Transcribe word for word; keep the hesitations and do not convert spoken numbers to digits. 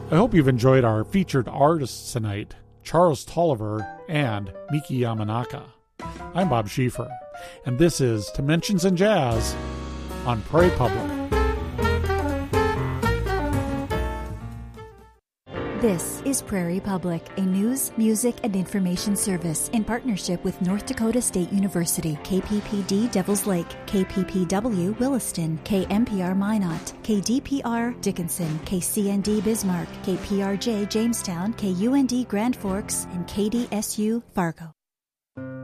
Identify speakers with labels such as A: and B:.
A: I hope you've enjoyed our featured artists tonight, Charles Tolliver and Miki Yamanaka. I'm Bob Schieffer, and this is Dimensions in Jazz on Prairie Public.
B: This is Prairie Public, a news, music, and information service in partnership with North Dakota State University, K P P D Devils Lake, K P P W Williston, K M P R Minot, K D P R Dickinson, K C N D Bismarck, K P R J Jamestown, K U N D Grand Forks, and K D S U Fargo.